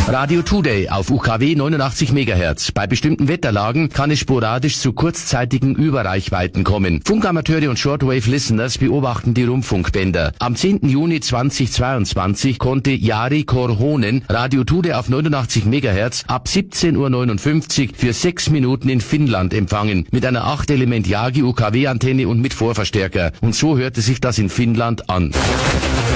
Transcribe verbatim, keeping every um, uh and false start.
Radio Today auf U K W neunundachtzig Megahertz. Bei bestimmten Wetterlagen kann es sporadisch zu kurzzeitigen Überreichweiten kommen. Funkamateure und Shortwave-Listeners beobachten die Rundfunkbänder. Am zehnten Juni zweitausendzweiundzwanzig konnte Jari Korhonen Radio Today auf neunundachtzig Megahertz ab siebzehn Uhr neunundfünfzig für sechs Minuten in Finnland empfangen. Mit einer acht Element Yagi U K W-Antenne und mit Vorverstärker. Und so hörte sich das in Finnland an.